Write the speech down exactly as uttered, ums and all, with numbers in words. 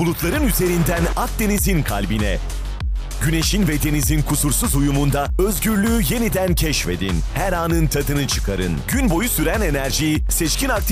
bulutların üzerinden Akdeniz'in kalbine. Güneşin ve denizin kusursuz uyumunda özgürlüğü yeniden keşfedin. Her anın tadını çıkarın. Gün boyu süren enerjiyi seçkin aktivitelerle